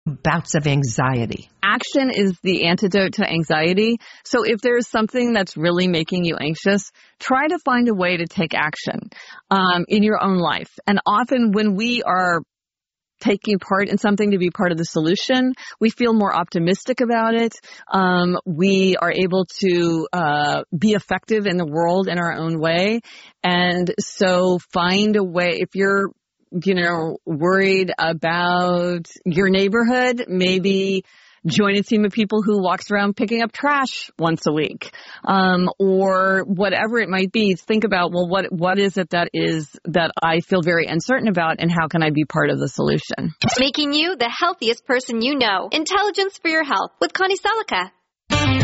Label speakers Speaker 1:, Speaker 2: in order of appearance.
Speaker 1: bouts of anxiety?
Speaker 2: Action is the antidote to anxiety. So if there's something that's really making you anxious, try to find a way to take action in your own life. And often when we are taking part in something to be part of the solution, we feel more optimistic about it. We are able to be effective in the world in our own way. And so find a way, if you're worried about your neighborhood, maybe join a team of people who walks around picking up trash once a week, or whatever it might be. Think about, well, what is it that I feel very uncertain about, and how can I be part of the solution?
Speaker 3: Making you the healthiest person you know. Intelligence for your health with Connie Salica.